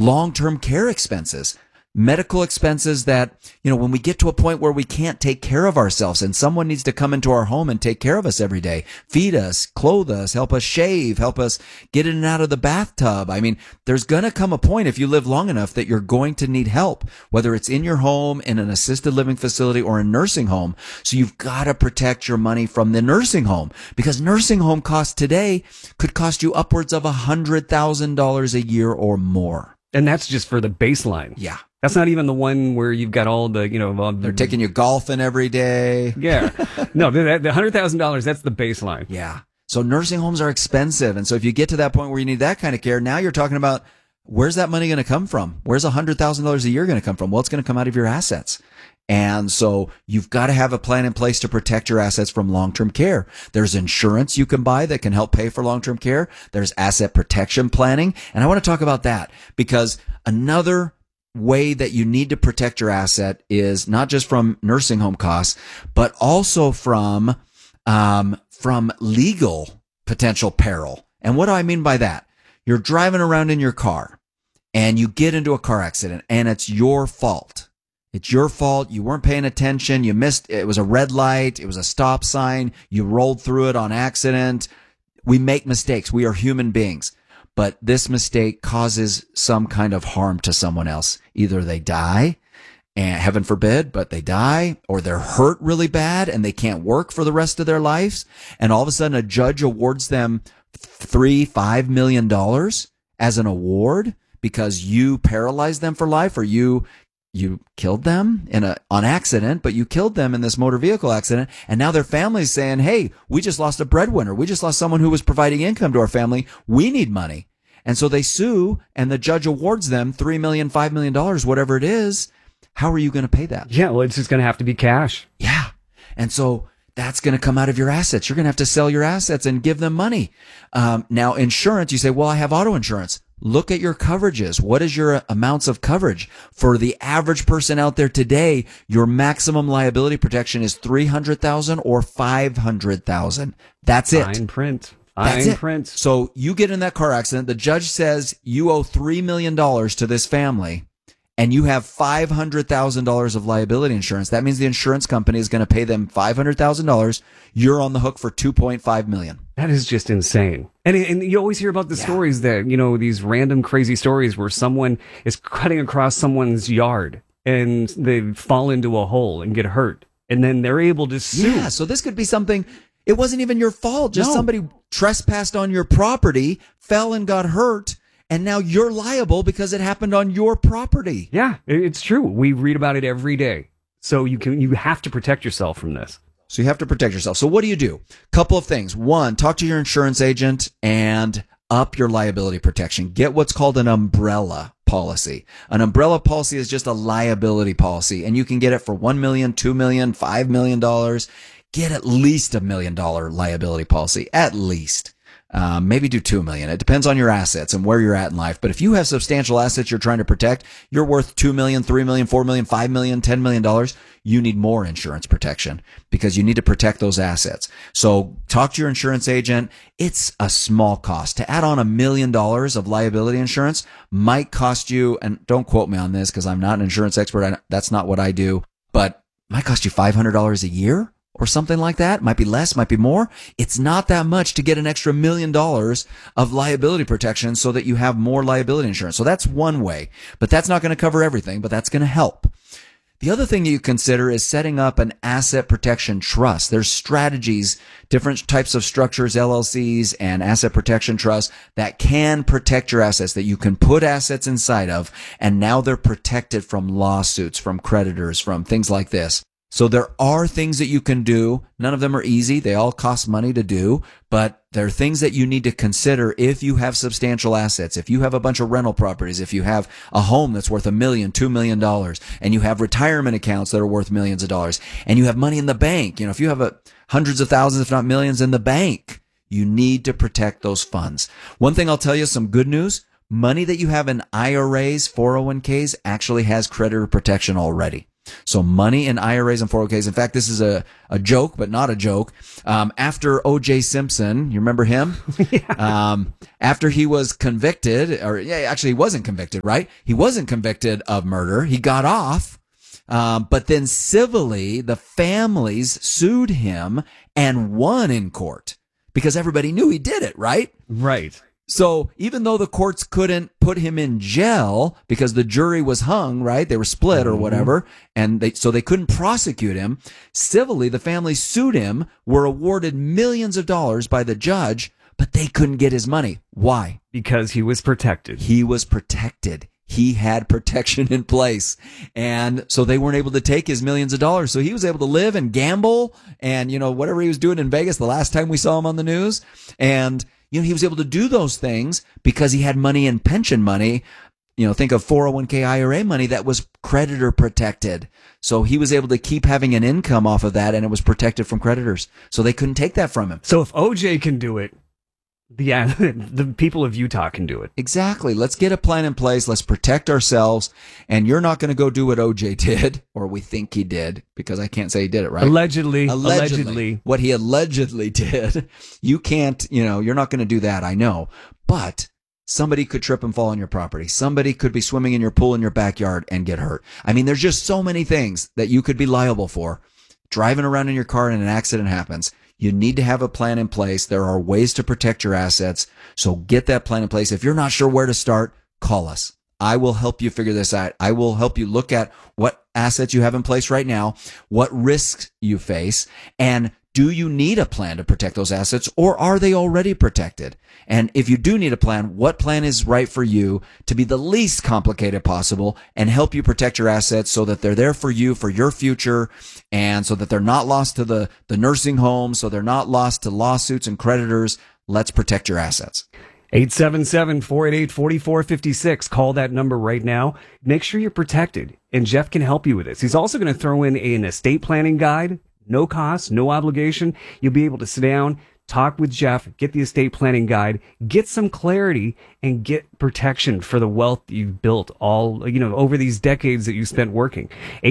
long-term care expenses, medical expenses that, when we get to a point where we can't take care of ourselves and someone needs to come into our home and take care of us every day, feed us, clothe us, help us shave, help us get in and out of the bathtub. I mean, there's going to come a point if you live long enough that you're going to need help, whether it's in your home, in an assisted living facility, or a nursing home. So you've got to protect your money from the nursing home, because nursing home costs today could cost you upwards of $100,000 a year or more. And that's just for the baseline. Yeah. That's not even the one where you've got all the, they're taking you golfing every day. Yeah. No, the $100,000, that's the baseline. Yeah. So nursing homes are expensive. And so if you get to that point where you need that kind of care, now you're talking about, where's that money going to come from? Where's $100,000 a year going to come from? Well, it's going to come out of your assets. And so you've got to have a plan in place to protect your assets from long-term care. There's insurance you can buy that can help pay for long-term care. There's asset protection planning. And I want to talk about that, because another way that you need to protect your asset is not just from nursing home costs, but also from legal potential peril. And what do I mean by that? You're driving around in your car and you get into a car accident and it's your fault. It's your fault. You weren't paying attention. You missed. It was a red light. It was a stop sign. You rolled through it on accident. We make mistakes. We are human beings. But this mistake causes some kind of harm to someone else. Either they die, and heaven forbid, but they die, or they're hurt really bad and they can't work for the rest of their lives. And all of a sudden a judge awards them $3-5 million as an award because you paralyzed them for life, or you killed them on accident, but you killed them in this motor vehicle accident. And now their family's saying, hey, we just lost a breadwinner. We just lost someone who was providing income to our family. We need money. And so they sue, and the judge awards them $3 million, $5 million, whatever it is. How are you going to pay that? Yeah, well, it's just going to have to be cash. Yeah. And so that's going to come out of your assets. You're going to have to sell your assets and give them money. Now, insurance, you say, well, I have auto insurance. Look at your coverages. What is your amounts of coverage? For the average person out there today, your maximum liability protection is $300,000 or $500,000. That's it. Fine print. That's Fine it. print. So you get in that car accident. The judge says you owe $3 million to this family, and you have $500,000 of liability insurance. That means the insurance company is going to pay them $500,000. You're on the hook for $2.5 million. That is just insane. And you always hear about the stories that, these random crazy stories where someone is cutting across someone's yard and they fall into a hole and get hurt, and then they're able to sue. Yeah, so this could be something, it wasn't even your fault. Just somebody trespassed on your property, fell and got hurt, and now you're liable because it happened on your property. Yeah, it's true. We read about it every day. So you have to protect yourself from this. So you have to protect yourself. So what do you do? Couple of things. One, talk to your insurance agent and up your liability protection. Get what's called an umbrella policy. An umbrella policy is just a liability policy, and you can get it for $1 million, $2 million, $5 million. Get at least $1 million liability policy, at least. Maybe do $2 million. It depends on your assets and where you're at in life. But if you have substantial assets you're trying to protect, you're worth $2 million, $3 million, $4 million, $5 million, $10 million. You need more insurance protection because you need to protect those assets. So talk to your insurance agent. It's a small cost. To add on $1 million of liability insurance might cost you, and don't quote me on this because I'm not an insurance expert. That's not what I do, but might cost you $500 a year. Or something like that. Might be less, might be more. It's not that much to get an extra $1 million of liability protection so that you have more liability insurance. So that's one way, but that's not going to cover everything, but that's going to help. The other thing you consider is setting up an asset protection trust. There's strategies, different types of structures, LLCs and asset protection trusts that can protect your assets, that you can put assets inside of, and now they're protected from lawsuits, from creditors, from things like this. So there are things that you can do. None of them are easy. They all cost money to do, but there are things that you need to consider if you have substantial assets, if you have a bunch of rental properties, if you have a home that's worth $1 million, $2 million, and you have retirement accounts that are worth millions of dollars, and you have money in the bank. If you have hundreds of thousands, if not millions in the bank, you need to protect those funds. One thing I'll tell you, some good news, money that you have in IRAs, 401ks actually has creditor protection already. So money in IRAs and 401ks. In fact, this is a joke, but not a joke. After O.J. Simpson, you remember him? After he was convicted, actually he wasn't convicted, right? He wasn't convicted of murder. He got off. But then civilly, the families sued him and won in court because everybody knew he did it, right? Right. So even though the courts couldn't put him in jail because the jury was hung, right? They were split or whatever. And so they couldn't prosecute him. Civilly, the family sued him, were awarded millions of dollars by the judge, but they couldn't get his money. Why? Because he was protected. He was protected. He had protection in place. And so they weren't able to take his millions of dollars. So he was able to live and gamble and, whatever he was doing in Vegas the last time we saw him on the news. And, he was able to do those things because he had money in pension money. Think of 401k IRA money that was creditor protected. So he was able to keep having an income off of that and it was protected from creditors. So they couldn't take that from him. So if OJ can do it, the people of Utah can do it. Exactly. Let's get a plan in place. Let's protect ourselves. And you're not going to go do what OJ did, or we think he did, because I can't say he did it, right? Allegedly. What he allegedly did. You can't, you're not going to do that. I know. But somebody could trip and fall on your property. Somebody could be swimming in your pool in your backyard and get hurt. I mean, there's just so many things that you could be liable for. Driving around in your car and an accident happens. You need to have a plan in place. There are ways to protect your assets. So get that plan in place. If you're not sure where to start, call us. I will help you figure this out. I will help you look at what assets you have in place right now, what risks you face, and do you need a plan to protect those assets, or are they already protected? And if you do need a plan, what plan is right for you to be the least complicated possible and help you protect your assets so that they're there for you, for your future, and so that they're not lost to the nursing home, so they're not lost to lawsuits and creditors. Let's protect your assets. 877-488-4456. Call that number right now. Make sure you're protected, and Jeff can help you with this. He's also going to throw in an estate planning guide. No cost, no obligation. You'll be able to sit down, talk with Jeff, get the estate planning guide, get some clarity, and get protection for the wealth you've built all, over these decades that you spent working.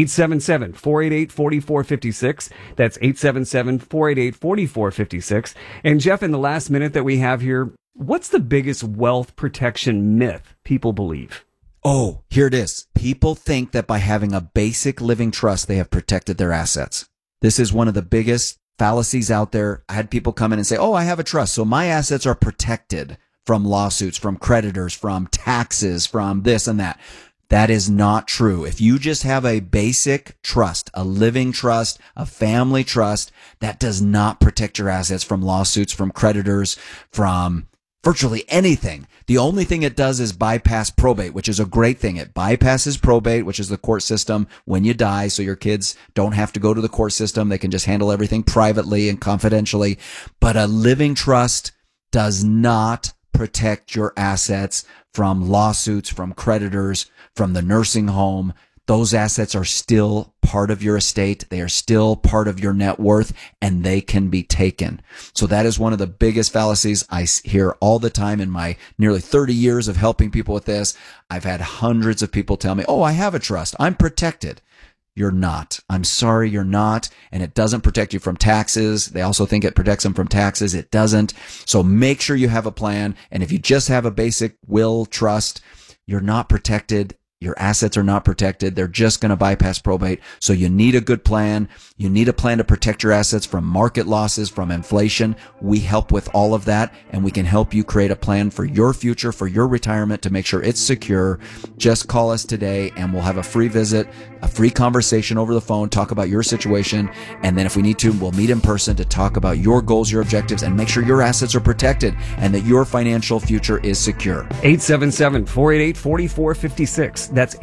877-488-4456. That's 877-488-4456. And Jeff, in the last minute that we have here, what's the biggest wealth protection myth people believe? Oh, here it is. People think that by having a basic living trust, they have protected their assets. This is one of the biggest fallacies out there. I had people come in and say, I have a trust, so my assets are protected from lawsuits, from creditors, from taxes, from this and that. That is not true. If you just have a basic trust, a living trust, a family trust, that does not protect your assets from lawsuits, from creditors, from virtually anything. The only thing it does is bypass probate, which is a great thing. It bypasses probate, which is the court system when you die, so your kids don't have to go to the court system. They can just handle everything privately and confidentially. But a living trust does not protect your assets from lawsuits, from creditors, from the nursing home. Those assets are still part of your estate. They are still part of your net worth, and they can be taken. So that is one of the biggest fallacies I hear all the time in my nearly 30 years of helping people with this. I've had hundreds of people tell me, I have a trust. I'm protected. You're not. I'm sorry, you're not. And it doesn't protect you from taxes. They also think it protects them from taxes. It doesn't. So make sure you have a plan. And if you just have a basic will trust, you're not protected. Your assets are not protected. They're just going to bypass probate. So you need a good plan. You need a plan to protect your assets from market losses, from inflation. We help with all of that, and we can help you create a plan for your future, for your retirement, to make sure it's secure. Just call us today, and we'll have a free visit, a free conversation over the phone, talk about your situation, and then if we need to, we'll meet in person to talk about your goals, your objectives, and make sure your assets are protected and that your financial future is secure. 877-488-4456. That's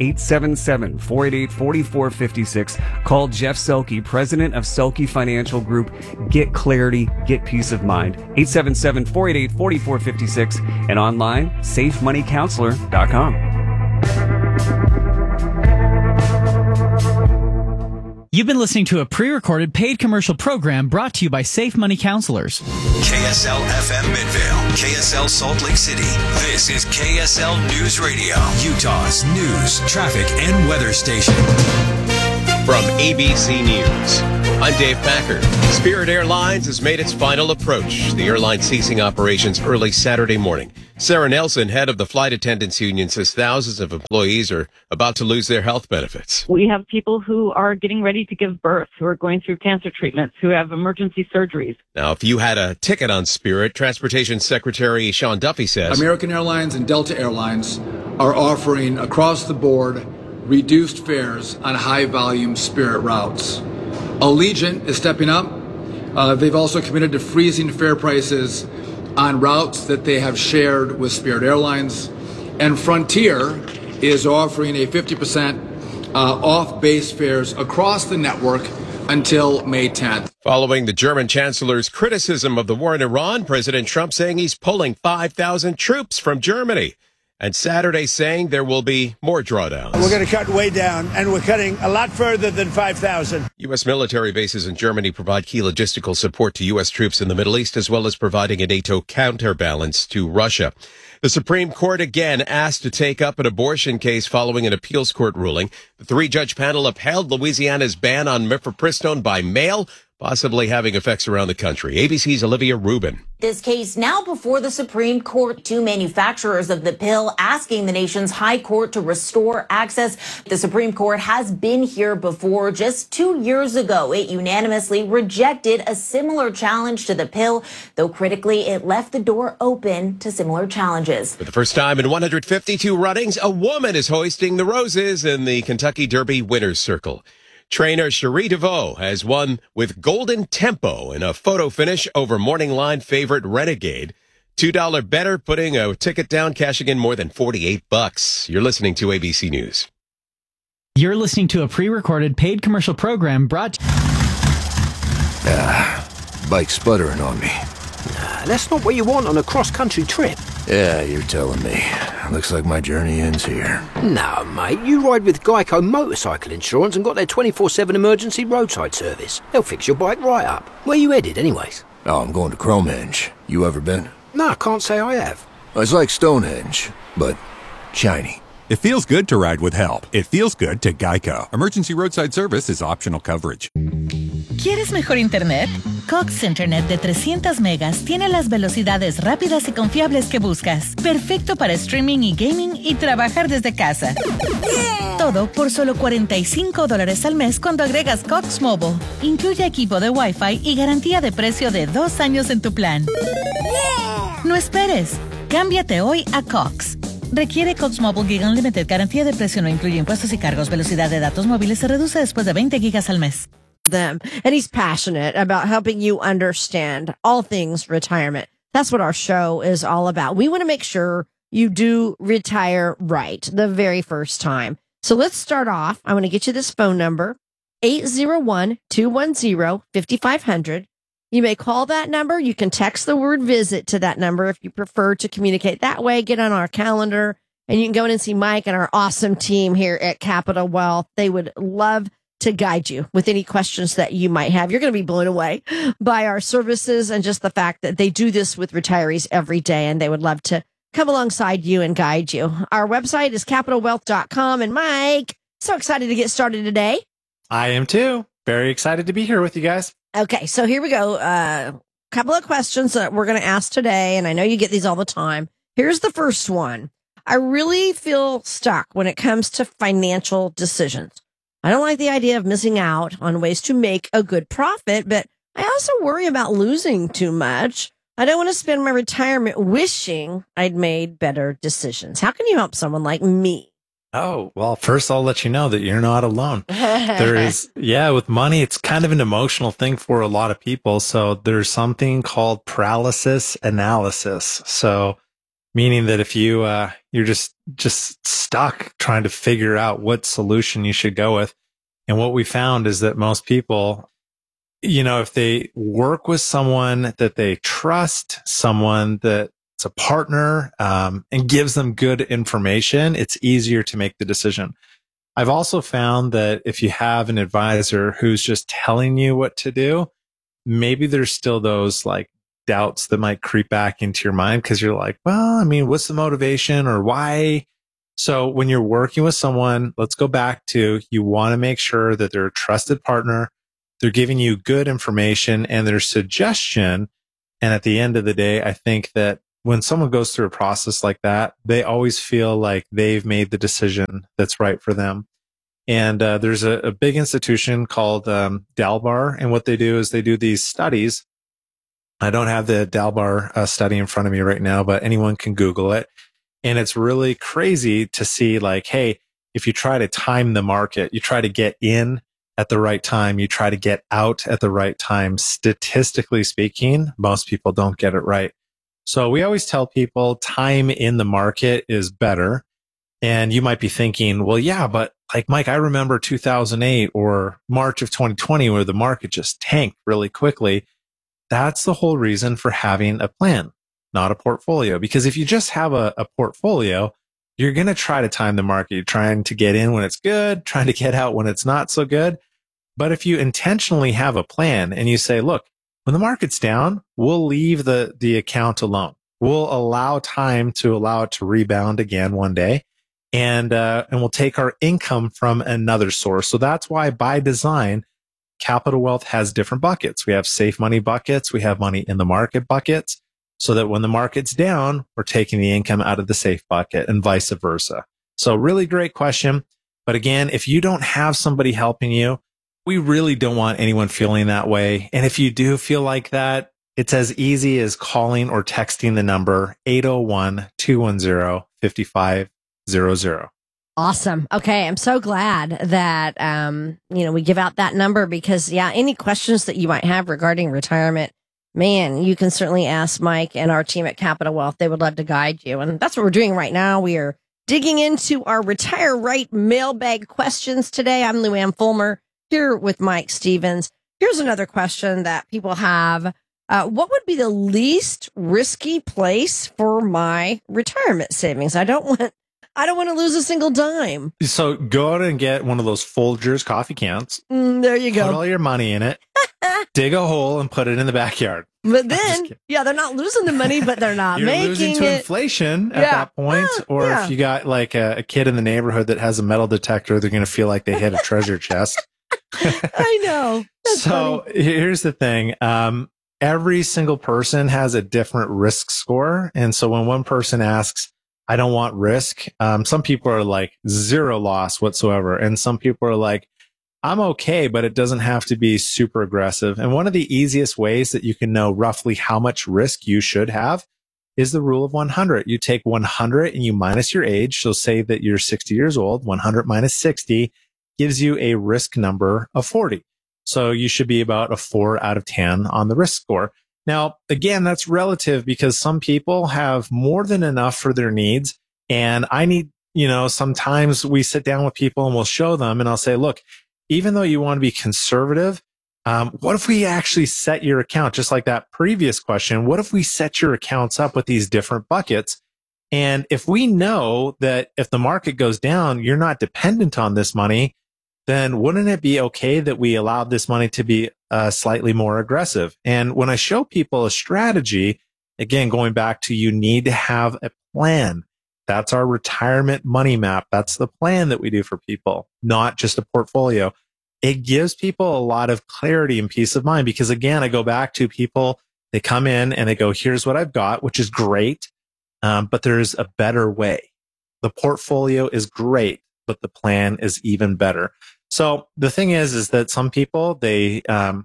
877-488-4456. Call Jeff Selke, president of Selke Financial Group. Get clarity, get peace of mind. 877-488-4456 and online, safemoneycounselor.com. You've been listening to a pre-recorded paid commercial program brought to you by Safe Money Counselors. KSL FM Midvale, KSL Salt Lake City. This is KSL News Radio, Utah's news, traffic, and weather station. From ABC News, I'm Dave Packard. Spirit Airlines has made its final approach. The airline ceasing operations early Saturday morning. Sarah Nelson, head of the Flight Attendants Union, says thousands of employees are about to lose their health benefits. We have people who are getting ready to give birth, who are going through cancer treatments, who have emergency surgeries. Now, if you had a ticket on Spirit, Transportation Secretary Sean Duffy says American Airlines and Delta Airlines are offering across the board reduced fares on high-volume Spirit routes. Allegiant is stepping up. They've also committed to freezing fare prices on routes that they have shared with Spirit Airlines. And Frontier is offering a 50% off base fares across the network until May 10th. Following the German Chancellor's criticism of the war in Iran, President Trump saying he's pulling 5,000 troops from Germany. And Saturday saying there will be more drawdowns. We're going to cut way down, and we're cutting a lot further than 5,000. U.S. military bases in Germany provide key logistical support to U.S. troops in the Middle East, as well as providing a NATO counterbalance to Russia. The Supreme Court again asked to take up an abortion case following an appeals court ruling. The three-judge panel upheld Louisiana's ban on mifepristone by mail, possibly having effects around the country. ABC's Olivia Rubin. This case now before the Supreme Court. Two manufacturers of the pill asking the nation's high court to restore access. The Supreme Court has been here before. Just 2 years ago, it unanimously rejected a similar challenge to the pill, though critically it left the door open to similar challenges. For the first time in 152 runnings, a woman is hoisting the roses in the Kentucky Derby Winners Circle. Trainer Cherie DeVoe has won with golden tempo in a photo finish over morning line favorite Renegade. $2 better, putting a ticket down, cashing in more than $48. You're listening to ABC News. You're listening to a pre-recorded paid commercial program brought to Bike sputtering on me. That's not what you want on a cross-country trip. Yeah, you're telling me. Looks like my journey ends here. No, mate, you ride with Geico Motorcycle Insurance and got their 24/7 emergency roadside service. They'll fix your bike right up. Where you headed, anyways? Oh, I'm going to Cromenge. You ever been? No, I can't say I have. It's like Stonehenge, but shiny. It feels good to ride with help. It feels good to Geico. Emergency roadside service is optional coverage. ¿Quieres mejor internet? Cox Internet de 300 megas tiene las velocidades rápidas y confiables que buscas. Perfecto para streaming y gaming y trabajar desde casa. Yeah. Todo por solo $45 al mes cuando agregas Cox Mobile. Incluye equipo de Wi-Fi y garantía de precio de 2 años en tu plan. Yeah. No esperes. Cámbiate hoy a Cox. Requiere Cox Mobile Gig Unlimited. Garantía de precio no incluye impuestos y cargos. Velocidad de datos móviles se reduce después de 20 gigas al mes. Them. And he's passionate about helping you understand all things retirement. That's what our show is all about. We want to make sure you do retire right the very first time. So let's start off. I want to get you this phone number, 801-210-5500. You may call that number. You can text the word visit to that number if you prefer to communicate that way. Get on our calendar and you can go in and see Mike and our awesome team here at Capital Wealth. They would love to guide you with any questions that you might have. You're going to be blown away by our services and just the fact that they do this with retirees every day, and they would love to come alongside you and guide you. Our website is capitalwealth.com. And Mike, so excited to get started today. I am too. Very excited to be here with you guys. Okay, so here we go. Couple of questions that we're going to ask today, and I know you get these all the time. Here's the first one. I really feel stuck when it comes to financial decisions. I don't like the idea of missing out on ways to make a good profit, but I also worry about losing too much. I don't want to spend my retirement wishing I'd made better decisions. How can you help someone like me? Oh, well, first I'll let you know that you're not alone. With money, it's kind of an emotional thing for a lot of people. So there's something called paralysis analysis. So meaning that if you're just stuck trying to figure out what solution you should go with. And what we found is that most people, if they work with someone that they trust, someone that's a partner, and gives them good information, it's easier to make the decision. I've also found that if you have an advisor who's just telling you what to do, maybe there's still those like doubts that might creep back into your mind because you're like, well, I mean, what's the motivation or why So when you're working with someone, let's go back to, you want to make sure that they're a trusted partner. They're giving you good information and their suggestion. And at the end of the day, I think that when someone goes through a process like that, they always feel like they've made the decision that's right for them. And there's a big institution called Dalbar. And what they do is they do these studies. I don't have the Dalbar study in front of me right now, but anyone can Google it. And it's really crazy to see, like, hey, if you try to time the market, you try to get in at the right time, you try to get out at the right time. Statistically speaking, most people don't get it right. So we always tell people time in the market is better. And you might be thinking, well, yeah, but like, Mike, I remember 2008 or March of 2020 where the market just tanked really quickly. That's the whole reason for having a plan, not a portfolio. Because if you just have a portfolio, you're going to try to time the market. You're trying to get in when it's good, trying to get out when it's not so good. But if you intentionally have a plan and you say, look, when the market's down, we'll leave the account alone. We'll allow time to allow it to rebound again one day. And we'll take our income from another source. So that's why by design, Capital Wealth has different buckets. We have safe money buckets. We have money in the market buckets, so that when the market's down, we're taking the income out of the safe bucket and vice versa. So really great question. But again, if you don't have somebody helping you, we really don't want anyone feeling that way. And if you do feel like that, it's as easy as calling or texting the number 801-210-5500. Awesome. Okay. I'm so glad that, we give out that number because, any questions that you might have regarding retirement, man, you can certainly ask Mike and our team at Capital Wealth. They would love to guide you. And that's what we're doing right now. We are digging into our Retire Right mailbag questions today. I'm Luann Fulmer here with Mike Stevens. Here's another question that people have. What would be the least risky place for my retirement savings? I don't want to lose a single dime. So go out and get one of those Folgers coffee cans. There you go. Put all your money in it. Dig a hole and put it in the backyard. But then, they're not losing the money, but they're not You're making losing to inflation at that point. Or if you got like a kid in the neighborhood that has a metal detector, they're going to feel like they hit a treasure chest. I know. That's so funny. Here's the thing. Every single person has a different risk score. And so when one person asks, I don't want risk, some people are like zero loss whatsoever. And some people are like, I'm okay, but it doesn't have to be super aggressive. And one of the easiest ways that you can know roughly how much risk you should have is the rule of 100. You take 100 and you minus your age. So say that you're 60 years old, 100 minus 60 gives you a risk number of 40. So you should be about a 4 out of 10 on the risk score. Now, again, that's relative because some people have more than enough for their needs. And I need, sometimes we sit down with people and we'll show them and I'll say, look, even though you want to be conservative, what if we actually set your account, just like that previous question, what if we set your accounts up with these different buckets? And if we know that if the market goes down, you're not dependent on this money, then wouldn't it be okay that we allowed this money to be slightly more aggressive? And when I show people a strategy, again, going back to you need to have a plan. That's our retirement money map. That's the plan that we do for people, not just a portfolio. It gives people a lot of clarity and peace of mind because, again, I go back to people, they come in and they go, here's what I've got, which is great, but there's a better way. The portfolio is great, but the plan is even better. So the thing is that some people, they can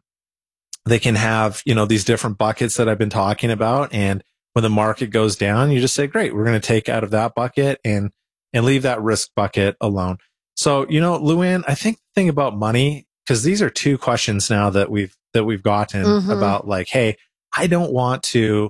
have, these different buckets that I've been talking about. And when the market goes down, you just say, great, we're going to take out of that bucket and leave that risk bucket alone. So, Luann, I think the thing about money, because these are two questions now that we've gotten about like, hey, I don't want to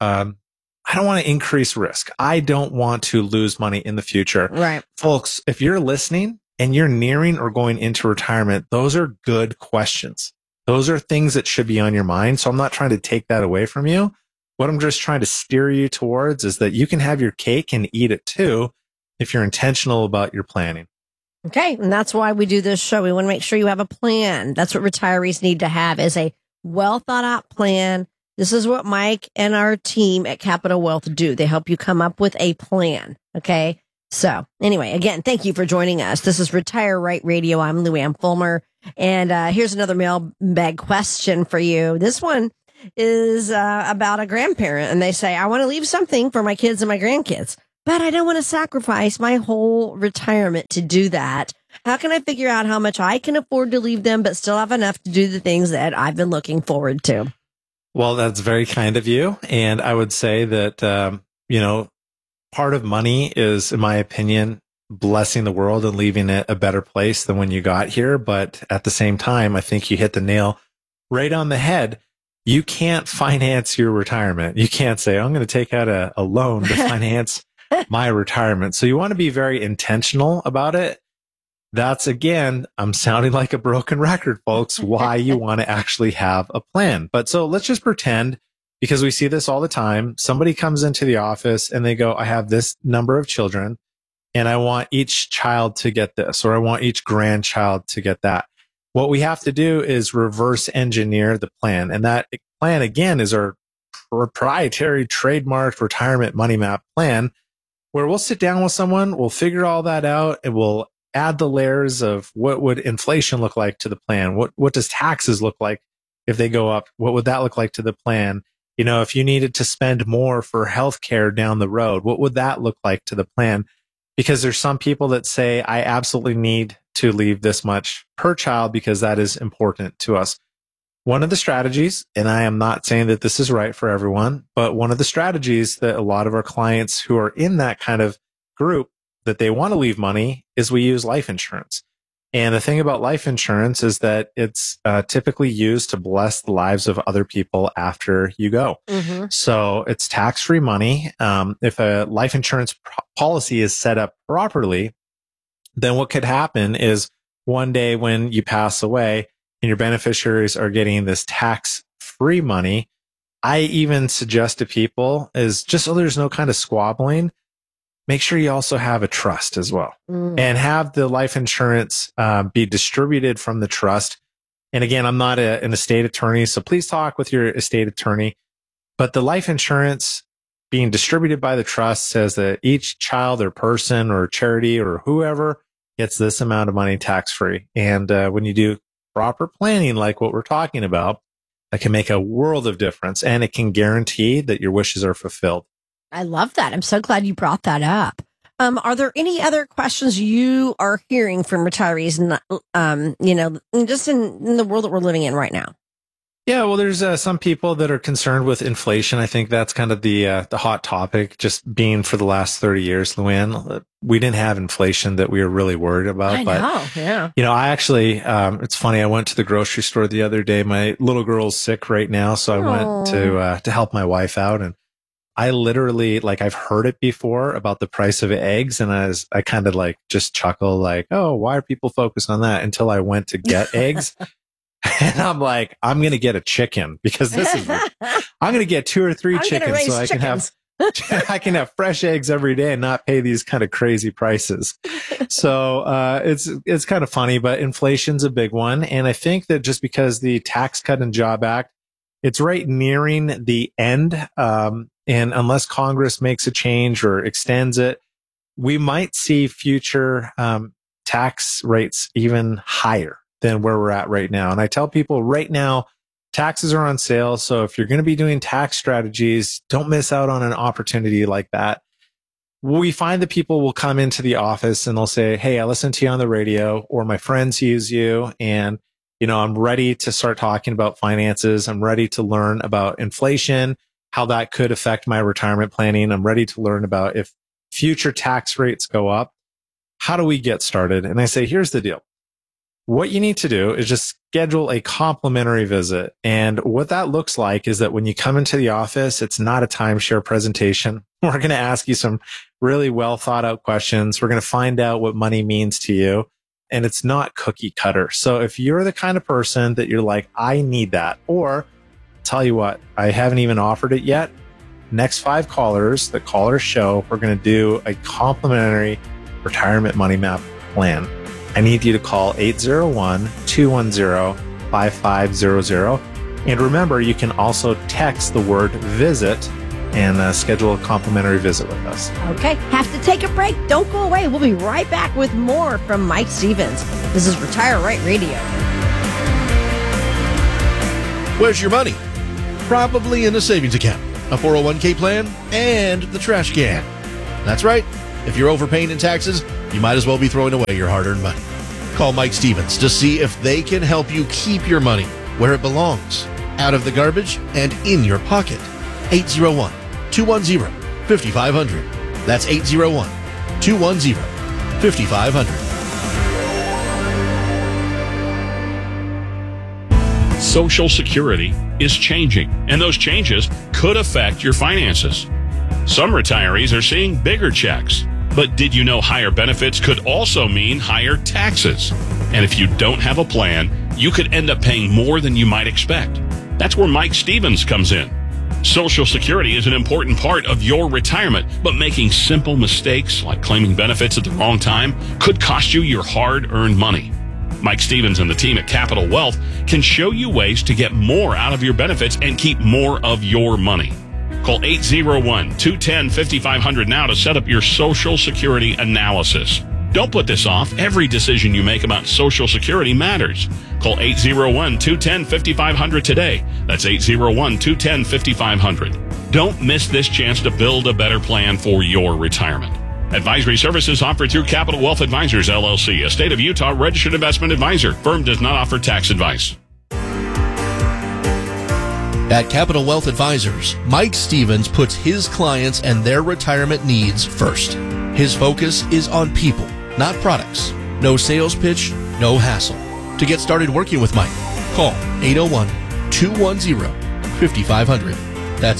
increase risk. I don't want to lose money in the future. Right. Folks, if you're listening and you're nearing or going into retirement, those are good questions. Those are things that should be on your mind. So I'm not trying to take that away from you. What I'm just trying to steer you towards is that you can have your cake and eat it too if you're intentional about your planning. Okay. And that's why we do this show. We want to make sure you have a plan. That's what retirees need to have, is a well thought out plan. This is what Mike and our team at Capital Wealth do. They help you come up with a plan. Okay. So anyway, again, thank you for joining us. This is Retire Right Radio. I'm Luann Fulmer. And here's another mailbag question for you. This one is about a grandparent. And they say, I want to leave something for my kids and my grandkids, but I don't want to sacrifice my whole retirement to do that. How can I figure out how much I can afford to leave them, but still have enough to do the things that I've been looking forward to? Well, that's very kind of you. And I would say that, part of money is, in my opinion, blessing the world and leaving it a better place than when you got here. But at the same time, I think you hit the nail right on the head. You can't finance your retirement. You can't say, I'm going to take out a loan to finance my retirement. So you want to be very intentional about it. That's, again, I'm sounding like a broken record, folks, why you want to actually have a plan. But so let's just pretend, because we see this all the time. Somebody comes into the office and they go, I have this number of children and I want each child to get this, or I want each grandchild to get that. What we have to do is reverse engineer the plan. And that plan, again, is our proprietary trademarked retirement money map plan, where we'll sit down with someone, we'll figure all that out, and we'll add the layers of what would inflation look like to the plan? What does taxes look like if they go up? What would that look like to the plan? If you needed to spend more for healthcare down the road, what would that look like to the plan? Because there's some people that say, I absolutely need to leave this much per child because that is important to us. One of the strategies, and I am not saying that this is right for everyone, but one of the strategies that a lot of our clients who are in that kind of group that they want to leave money is we use life insurance. And the thing about life insurance is that it's typically used to bless the lives of other people after you go. Mm-hmm. So it's tax-free money. If a life insurance policy is set up properly, then what could happen is one day when you pass away and your beneficiaries are getting this tax-free money, I even suggest to people is just so there's no kind of squabbling, make sure you also have a trust as well and have the life insurance be distributed from the trust. And again, I'm not an estate attorney, so please talk with your estate attorney. But the life insurance being distributed by the trust says that each child or person or charity or whoever gets this amount of money tax-free. And when you do proper planning like what we're talking about, that can make a world of difference, and it can guarantee that your wishes are fulfilled. I love that. I'm so glad you brought that up. Are there any other questions you are hearing from retirees, just in the world that we're living in right now? Yeah, well, there's some people that are concerned with inflation. I think that's kind of the hot topic, just being for the last 30 years, Luann. We didn't have inflation that we were really worried about. Yeah. I actually, it's funny. I went to the grocery store the other day. My little girl's sick right now, so I went to help my wife out, and I literally, I've heard it before about the price of eggs, and I kind of just chuckle oh, why are people focused on that? Until I went to get eggs. And I'm like, I'm going to get a chicken because I'm going to get 2 or 3 chickens so I can have fresh eggs every day and not pay these kind of crazy prices. So, it's kind of funny, but inflation's a big one. And I think that just because the Tax Cut and Job Act, it's right nearing the end. And unless Congress makes a change or extends it, we might see future, tax rates even higher than where we're at right now. And I tell people right now, taxes are on sale. So if you're going to be doing tax strategies, don't miss out on an opportunity like that. We find that people will come into the office and they'll say, hey, I listened to you on the radio, or my friends use you. And, I'm ready to start talking about finances. I'm ready to learn about inflation, how that could affect my retirement planning. I'm ready to learn about if future tax rates go up, how do we get started? And I say, here's the deal. What you need to do is just schedule a complimentary visit. And what that looks like is that when you come into the office, it's not a timeshare presentation. We're going to ask you some really well thought out questions. We're going to find out what money means to you. And it's not cookie cutter. So if you're the kind of person that you're like, I need that, or tell you what, I haven't even offered it yet. Next 5 callers that call our show, we're going to do a complimentary retirement money map plan. I need you to call 801-210-5500. And remember, you can also text the word VISIT and schedule a complimentary visit with us. Okay, have to take a break. Don't go away. We'll be right back with more from Mike Stevens. This is Retire Right Radio. Where's your money? Probably in a savings account, a 401k plan, and the trash can. That's right. If you're overpaying in taxes, you might as well be throwing away your hard-earned money. Call Mike Stevens to see if they can help you keep your money where it belongs, out of the garbage and in your pocket. 801-210-5500. That's 801-210-5500. Social Security is changing, and those changes could affect your finances. Some retirees are seeing bigger checks, but did you know higher benefits could also mean higher taxes? And if you don't have a plan, you could end up paying more than you might expect. That's where Mike Stevens comes in. Social Security is an important part of your retirement, but making simple mistakes like claiming benefits at the wrong time could cost you your hard-earned money. Mike Stevens and the team at Capital Wealth can show you ways to get more out of your benefits and keep more of your money. Call 801-210-5500 now to set up your Social Security analysis. Don't put this off. Every decision you make about Social Security matters. Call 801-210-5500 today. That's 801-210-5500. Don't miss this chance to build a better plan for your retirement. Advisory services offered through Capital Wealth Advisors, LLC, a state of Utah registered investment advisor. Firm does not offer tax advice. At Capital Wealth Advisors, Mike Stevens puts his clients and their retirement needs first. His focus is on people, not products. No sales pitch, no hassle. To get started working with Mike, call 801-210-5500. That's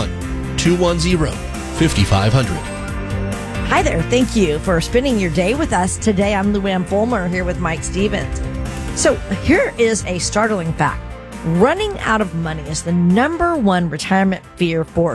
801-210-5500. Hi there. Thank you for spending your day with us. Today, I'm Luann Fulmer here with Mike Stevens. So here is a startling fact. Running out of money is the number one retirement fear for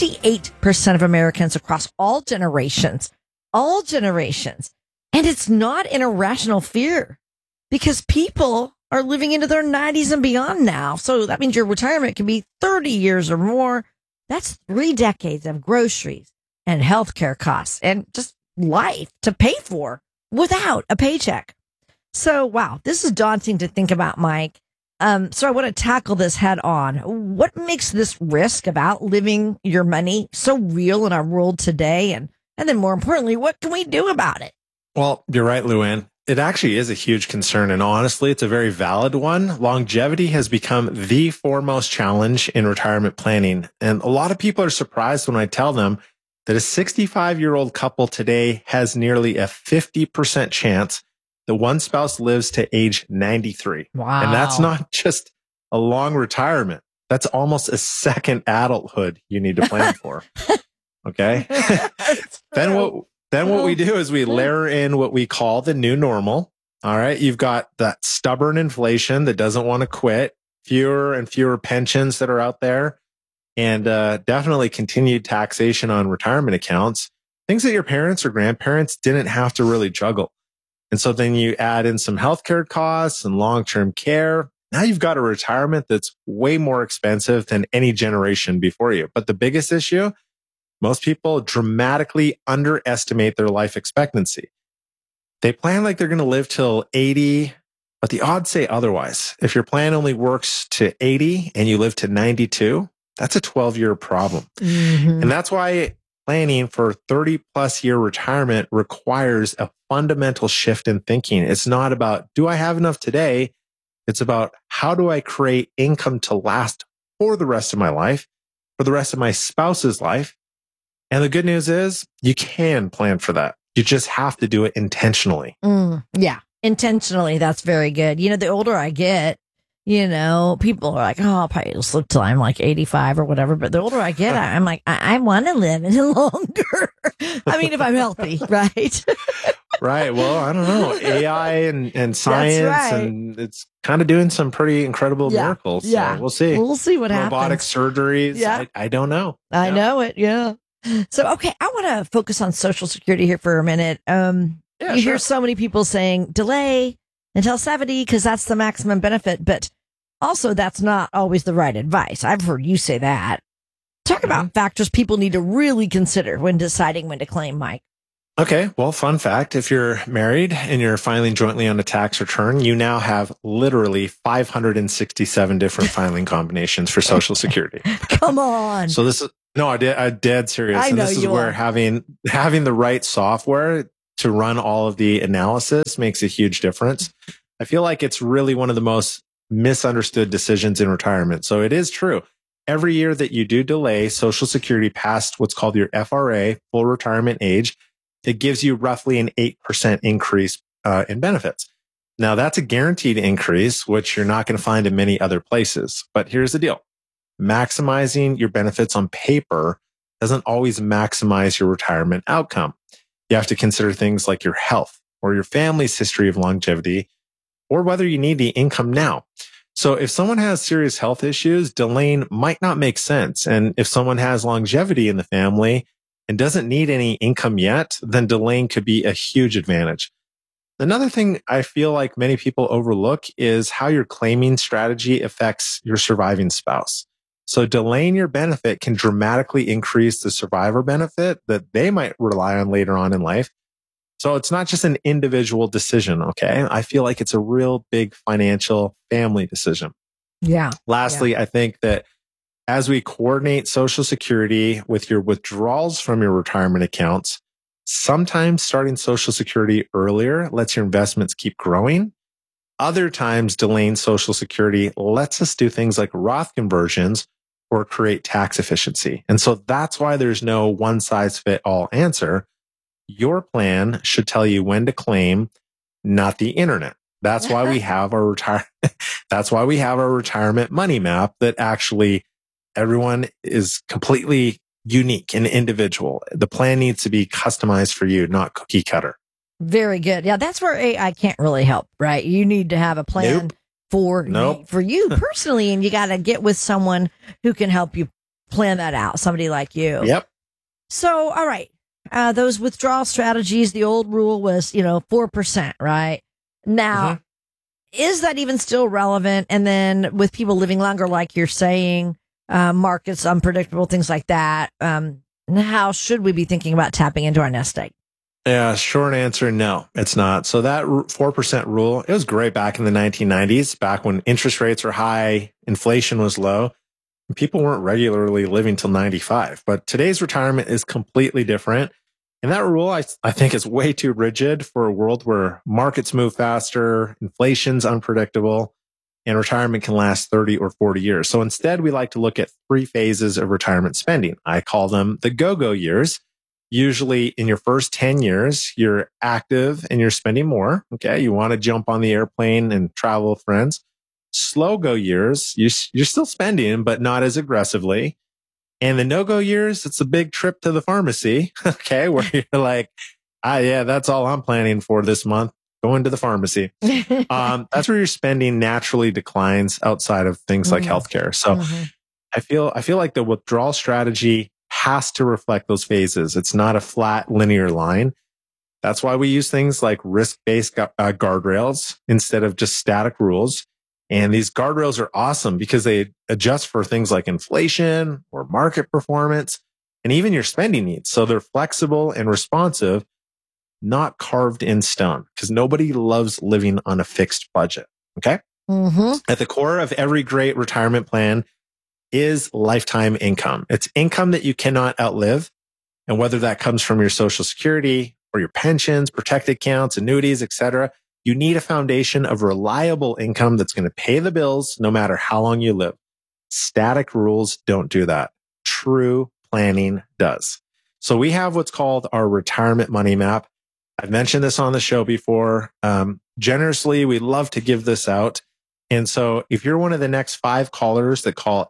58% of Americans across all generations. All generations. And it's not an irrational fear because people are living into their 90s and beyond now. So that means your retirement can be 30 years or more. That's 3 decades of groceries and healthcare costs and just life to pay for without a paycheck. So, wow, this is daunting to think about, Mike. So I want to tackle this head on. What makes this risk of outliving your money so real in our world today? And then more importantly, what can we do about it? Well, you're right, Luann. It actually is a huge concern. And honestly, it's a very valid one. Longevity has become the foremost challenge in retirement planning. And a lot of people are surprised when I tell them that a 65-year-old couple today has nearly a 50% chance that one spouse lives to age 93. Wow. And that's not just a long retirement. That's almost a second adulthood you need to plan for. Okay. Then what we do is we layer in what we call the new normal. All right. You've got that stubborn inflation that doesn't want to quit, fewer and fewer pensions that are out there, and definitely continued taxation on retirement accounts, things that your parents or grandparents didn't have to really juggle. And so then you add in some healthcare costs and long-term care. Now you've got a retirement that's way more expensive than any generation before you. But the biggest issue, most people dramatically underestimate their life expectancy. They plan like they're going to live till 80, but the odds say otherwise. If your plan only works to 80 and you live to 92, that's a 12-year problem. Mm-hmm. And that's why planning for 30 plus year retirement requires a fundamental shift in thinking. It's not about, do I have enough today? It's about, how do I create income to last for the rest of my life, for the rest of my spouse's life? And the good news is you can plan for that. You just have to do it intentionally. Yeah, intentionally. That's very good. You know, the older I get, you know, people are like, oh, I'll probably just live till I'm like 85 or whatever. But the older I get, I'm like, I want to live longer. I mean, if I'm healthy, right? Right. Well, I don't know. AI and science, right. And it's kind of doing some pretty incredible miracles. Yeah. So we'll see. We'll see what happens. Robotic surgeries. Yeah. I don't know. I know it. Yeah. So, okay, I want to focus on Social Security here for a minute. You hear so many people saying delay until 70 because that's the maximum benefit. But also, that's not always the right advice. I've heard you say that. Talk about factors people need to really consider when deciding when to claim, Mike. Okay, well, fun fact, if you're married and you're filing jointly on a tax return, you now have literally 567 different filing combinations for Social Security. Come on. So this is, no, I'm dead serious. I And know this is you where are. having the right software to run all of the analysis makes a huge difference. I feel like it's really one of the most misunderstood decisions in retirement. So it is true. Every year that you do delay Social Security past what's called your FRA, full retirement age, it gives you roughly an 8% increase in benefits. Now, that's a guaranteed increase, which you're not going to find in many other places. But here's the deal. Maximizing your benefits on paper doesn't always maximize your retirement outcome. You have to consider things like your health or your family's history of longevity, or whether you need the income now. So if someone has serious health issues, delaying might not make sense. And if someone has longevity in the family and doesn't need any income yet, then delaying could be a huge advantage. Another thing I feel like many people overlook is how your claiming strategy affects your surviving spouse. So delaying your benefit can dramatically increase the survivor benefit that they might rely on later on in life. So it's not just an individual decision, okay? I feel like it's a real big financial family decision. Yeah. Lastly, I think that as we coordinate Social Security with your withdrawals from your retirement accounts, sometimes starting Social Security earlier lets your investments keep growing. Other times, delaying Social Security lets us do things like Roth conversions or create tax efficiency. And so that's why there's no one size fit all answer. Your plan should tell you when to claim, not the internet. That's why we have our retirement money map that actually everyone is completely unique and individual. The plan needs to be customized for you, not cookie cutter. Very good. Yeah, that's where AI can't really help, right? You need to have a plan for you personally, and you got to get with someone who can help you plan that out, somebody like you. Yep. So, all right. Those withdrawal strategies, the old rule was, 4%, right? Now, is that even still relevant? And then with people living longer, like you're saying, markets unpredictable, things like that, how should we be thinking about tapping into our nest egg? Yeah, short answer, no, it's not. So that 4% rule, it was great back in the 1990s, back when interest rates were high, inflation was low, and people weren't regularly living till 95. But today's retirement is completely different. And that rule, I think, is way too rigid for a world where markets move faster, inflation's unpredictable, and retirement can last 30 or 40 years. So instead, we like to look at 3 phases of retirement spending. I call them the go-go years. Usually in your first 10 years, you're active and you're spending more. Okay. You want to jump on the airplane and travel with friends. Slow go years, you're still spending, but not as aggressively. And the no-go years, it's a big trip to the pharmacy. Okay. Where you're like, yeah, that's all I'm planning for this month. Going to the pharmacy. That's where your spending naturally declines outside of things like healthcare. So I feel like the withdrawal strategy has to reflect those phases. It's not a flat linear line. That's why we use things like risk-based guardrails instead of just static rules. And these guardrails are awesome because they adjust for things like inflation or market performance and even your spending needs. So they're flexible and responsive, not carved in stone, because nobody loves living on a fixed budget. Okay. At the core of every great retirement plan is lifetime income. It's income that you cannot outlive. And whether that comes from your Social Security or your pensions, protected accounts, annuities, etc., you need a foundation of reliable income that's going to pay the bills no matter how long you live. Static rules don't do that. True planning does. So we have what's called our retirement money map. I've mentioned this on the show before. Generously, we love to give this out. And so if you're one of the next 5 callers that call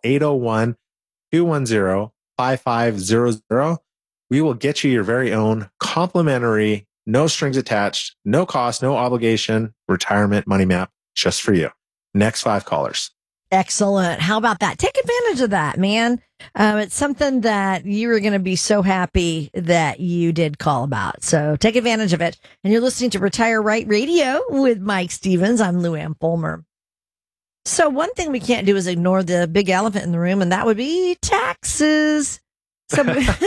801-210-5500, we will get you your very own complimentary, no strings attached, no cost, no obligation retirement money map just for you. Next 5 callers. Excellent. How about that? Take advantage of that, man. It's something that you are going to be so happy that you did call about. So take advantage of it. And you're listening to Retire Right Radio with Mike Stevens. I'm Lou Ann Fulmer. So one thing we can't do is ignore the big elephant in the room, and that would be taxes. So,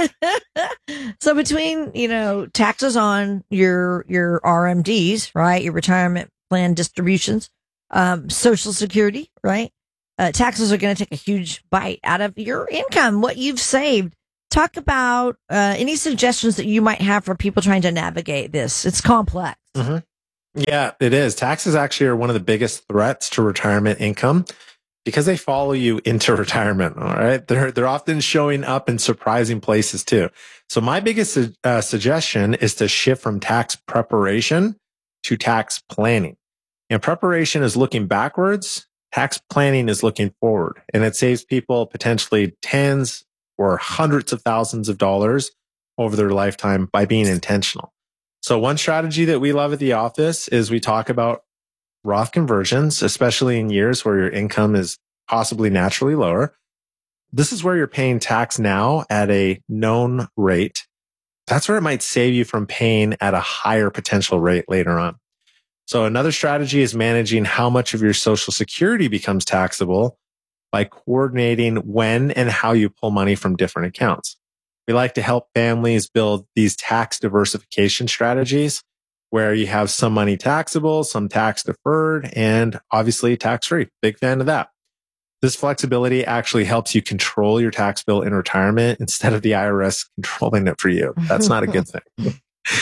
so between, taxes on your RMDs, right? Your retirement plan distributions, Social Security, right? Taxes are going to take a huge bite out of your income, what you've saved. Talk about any suggestions that you might have for people trying to navigate this. It's complex. Mm-hmm. Yeah, it is. Taxes actually are one of the biggest threats to retirement income because they follow you into retirement. All right. They're often showing up in surprising places too. So my biggest suggestion is to shift from tax preparation to tax planning. And preparation is looking backwards. Tax planning is looking forward, and it saves people potentially tens or hundreds of thousands of dollars over their lifetime by being intentional. So one strategy that we love at the office is we talk about Roth conversions, especially in years where your income is possibly naturally lower. This is where you're paying tax now at a known rate. That's where it might save you from paying at a higher potential rate later on. So another strategy is managing how much of your Social Security becomes taxable by coordinating when and how you pull money from different accounts. We like to help families build these tax diversification strategies where you have some money taxable, some tax deferred, and obviously tax free. Big fan of that. This flexibility actually helps you control your tax bill in retirement instead of the IRS controlling it for you. That's not a good thing.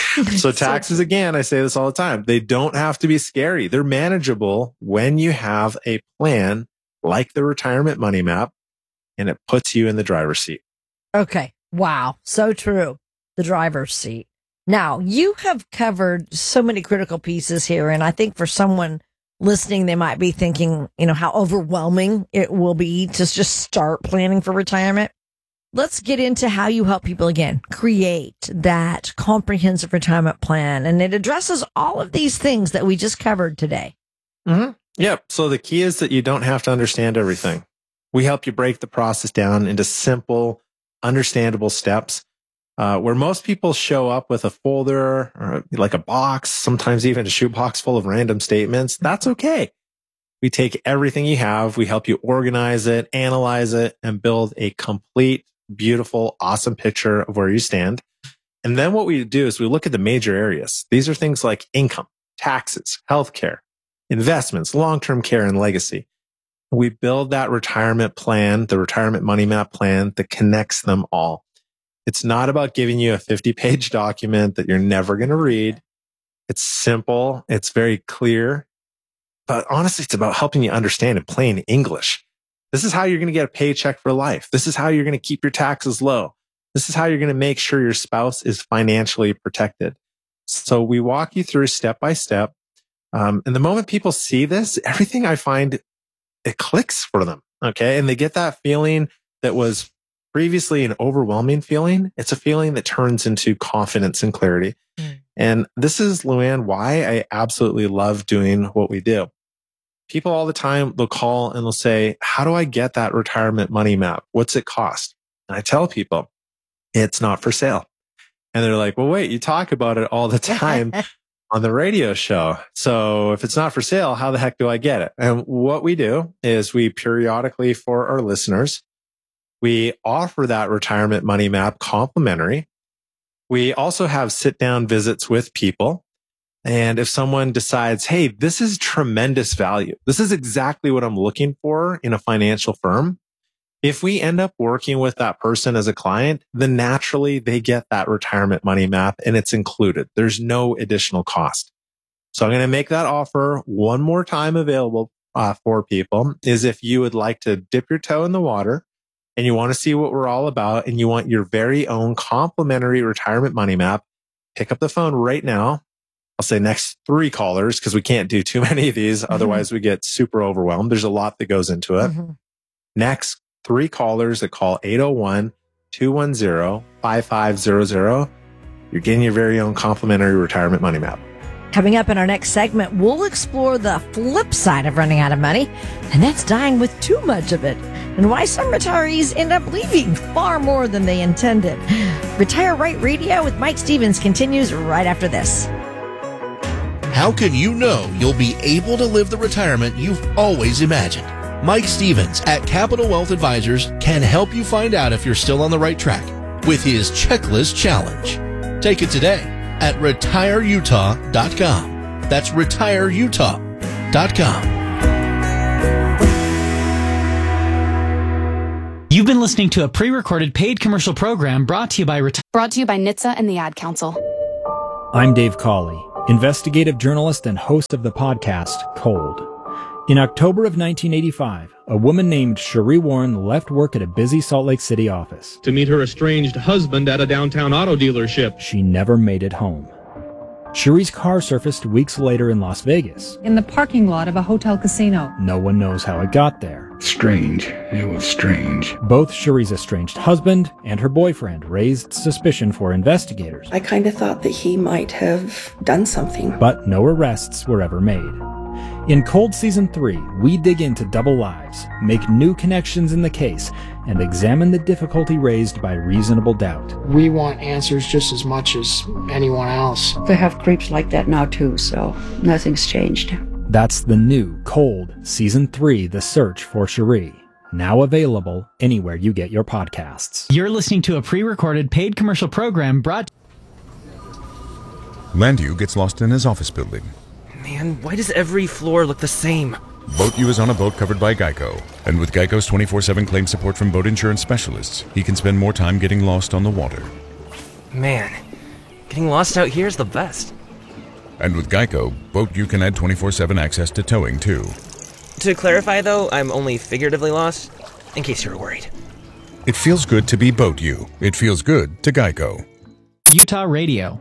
So taxes, again, I say this all the time, they don't have to be scary. They're manageable when you have a plan like the retirement money map, and it puts you in the driver's seat. Okay. Wow. So true. The driver's seat. Now, you have covered so many critical pieces here, and I think for someone listening, they might be thinking, how overwhelming it will be to just start planning for retirement. Let's get into how you help people, again, create that comprehensive retirement plan, and it addresses all of these things that we just covered today. Mm-hmm. Yep. So the key is that you don't have to understand everything. We help you break the process down into simple, understandable steps, where most people show up with a folder or like a box, sometimes even a shoebox full of random statements. That's okay. We take everything you have, we help you organize it, analyze it, and build a complete, beautiful, awesome picture of where you stand. And then what we do is we look at the major areas. These are things like income, taxes, healthcare, investments, long-term care, and legacy. We build that retirement plan, the retirement money map plan that connects them all. It's not about giving you a 50-page document that you're never going to read. It's simple. It's very clear. But honestly, it's about helping you understand in plain English. This is how you're going to get a paycheck for life. This is how you're going to keep your taxes low. This is how you're going to make sure your spouse is financially protected. So we walk you through step by step. And the moment people see this, everything I find, it clicks for them. Okay. And they get that feeling that was previously an overwhelming feeling. It's a feeling that turns into confidence and clarity. And this is, Luann, why I absolutely love doing what we do. People all the time, they'll call and they'll say, how do I get that retirement money map? What's it cost? And I tell people, it's not for sale. And they're like, well, wait, you talk about it all the time on the radio show. So if it's not for sale, how the heck do I get it? And what we do is we periodically, for our listeners, we offer that retirement money map complimentary. We also have sit down visits with people. And if someone decides, hey, this is tremendous value, this is exactly what I'm looking for in a financial firm. If we end up working with that person as a client, then naturally they get that retirement money map and it's included. There's no additional cost. So I'm going to make that offer one more time available for people is if you would like to dip your toe in the water and you want to see what we're all about and you want your very own complimentary retirement money map, pick up the phone right now. I'll say next 3 callers because we can't do too many of these. Otherwise we get super overwhelmed. There's a lot that goes into it. Next 3 callers that call 801-210-5500. You're getting your very own complimentary retirement money map. Coming up in our next segment, we'll explore the flip side of running out of money, and that's dying with too much of it, and why some retirees end up leaving far more than they intended. Retire Right Radio with Mike Stevens continues right after this. How can you know you'll be able to live the retirement you've always imagined? Mike Stevens at Capital Wealth Advisors can help you find out if you're still on the right track with his Checklist Challenge. Take it today at retireutah.com. That's retireutah.com. You've been listening to a pre-recorded paid commercial program brought to you by NHTSA and the Ad Council. I'm Dave Cawley, investigative journalist and host of the podcast Cold. In October of 1985, a woman named Cherie Warren left work at a busy Salt Lake City office to meet her estranged husband at a downtown auto dealership. She never made it home. Cherie's car surfaced weeks later in Las Vegas. In the parking lot of a hotel casino. No one knows how it got there. Strange. It was strange. Both Cherie's estranged husband and her boyfriend raised suspicion for investigators. I kind of thought that he might have done something. But no arrests were ever made. In Cold Season 3, we dig into double lives, make new connections in the case, and examine the difficulty raised by reasonable doubt. We want answers just as much as anyone else. They have creeps like that now too, so nothing's changed. That's the new Cold Season 3, The Search for Cherie. Now available anywhere you get your podcasts. You're listening to a pre-recorded paid commercial program brought... Landu gets lost in his office building. Man, why does every floor look the same? Boat U is on a boat covered by Geico. And with Geico's 24/7 claim support from boat insurance specialists, he can spend more time getting lost on the water. Man, getting lost out here is the best. And with Geico, Boat U can add 24/7 access to towing, too. To clarify, though, I'm only figuratively lost, in case you were worried. It feels good to be Boat U. It feels good to Geico. Utah Radio.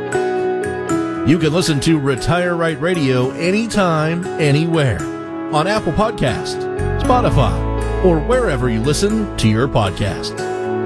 You can listen to Retire Right Radio anytime, anywhere. On Apple Podcast, Spotify, or wherever you listen to your podcasts.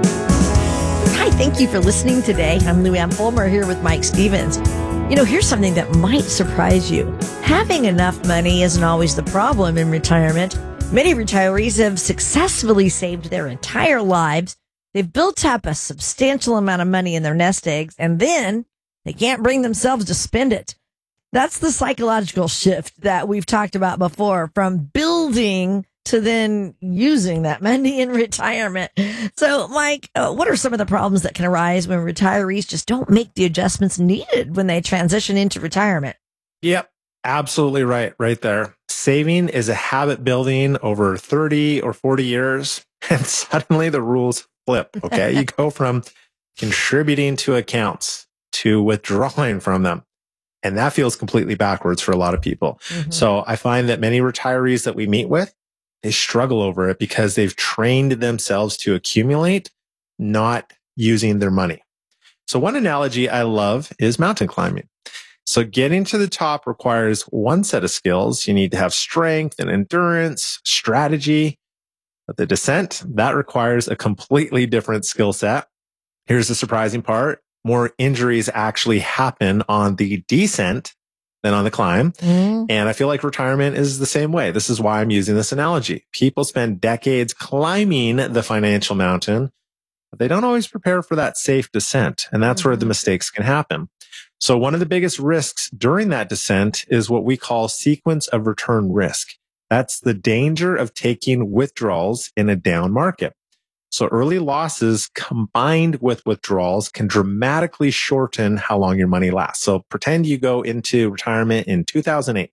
Hi, thank you for listening today. I'm Lou Ann Fulmer here with Mike Stevens. You know, here's something that might surprise you. Having enough money isn't always the problem in retirement. Many retirees have successfully saved their entire lives. They've built up a substantial amount of money in their nest eggs, and then they can't bring themselves to spend it. That's the psychological shift that we've talked about before, from building to then using that money in retirement. So, Mike, what are some of the problems that can arise when retirees just don't make the adjustments needed when they transition into retirement? Yep, absolutely right there. Saving is a habit building over 30 or 40 years, and suddenly the rules flip, okay? You go from contributing to accounts to withdrawing from them. And that feels completely backwards for a lot of people. Mm-hmm. So I find that many retirees that we meet with, they struggle over it because they've trained themselves to accumulate, not using their money. So one analogy I love is mountain climbing. So getting to the top requires one set of skills. You need to have strength and endurance, strategy. But the descent, that requires a completely different skill set. Here's the surprising part. More injuries actually happen on the descent than on the climb. And I feel like retirement is the same way. This is why I'm using this analogy. People spend decades climbing the financial mountain, but they don't always prepare for that safe descent. And that's where the mistakes can happen. So one of the biggest risks during that descent is what we call sequence of return risk. That's the danger of taking withdrawals in a down market. So early losses combined with withdrawals can dramatically shorten how long your money lasts. So pretend you go into retirement in 2008